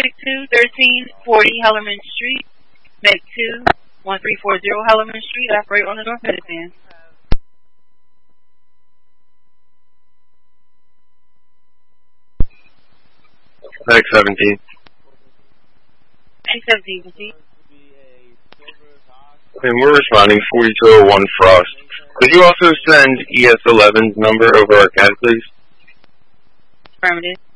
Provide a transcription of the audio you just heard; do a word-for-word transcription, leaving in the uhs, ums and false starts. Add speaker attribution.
Speaker 1: Meg two, thirteen forty Hellerman Street. Meg two, one three four zero Hellerman Street. Operate on the North Minuteman.
Speaker 2: Meg seventeen.
Speaker 1: Meg seventeen, proceed.
Speaker 2: And we're responding forty-two oh one Frost. Could you also send E S eleven's number over our C A D, please?
Speaker 1: Affirmative.